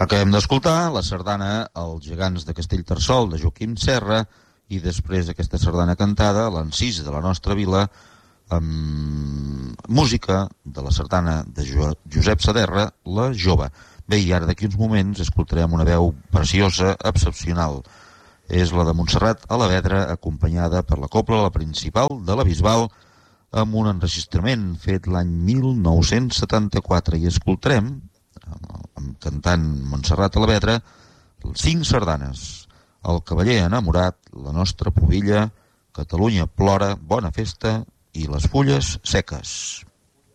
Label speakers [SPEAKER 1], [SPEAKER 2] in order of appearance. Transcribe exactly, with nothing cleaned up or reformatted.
[SPEAKER 1] Acabem d'escoltar la sardana Els gegants de Castellterçol, de Joaquim Serra, i després d'aquesta sardana cantada, l'encís de la nostra vila, amb música de la sardana de jo Josep Saderra, La jove. Bé, i ara d'aquí uns moments escoltarem una veu preciosa, excepcional. És la de Montserrat Alavedra, acompanyada per la cobla, la principal de la Bisbal, amb un enregistrament fet l'any mil nou-cents setanta-quatre. I escoltarem, amb cantant Montserrat Alavedra, cinc sardanes: El cavaller enamorat, La nostra pubilla, Catalunya plora, Bona festa i Les fulles seques.